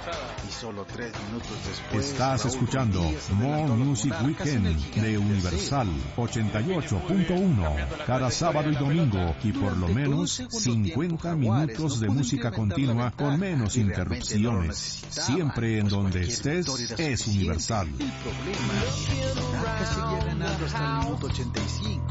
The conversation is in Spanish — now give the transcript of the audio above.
Y solo 3 minutos después... Estás escuchando More Music Weekend de Universal 88.1. Cada sábado y domingo y por lo menos 50 minutos de música continua con menos interrupciones. Siempre en donde estés es Universal. El problema es que seguía ganando hasta el minuto 85.